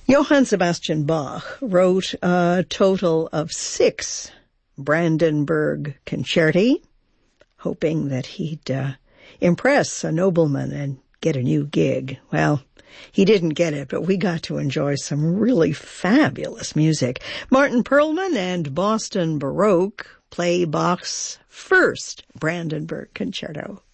Johann Sebastian Bach wrote a total of 6 Brandenburg Concerti, hoping that he'd impress a nobleman and get a new gig. Well, he didn't get it, but we got to enjoy some really fabulous music. Martin Perlman and Boston Baroque play Bach's first Brandenburg Concerto.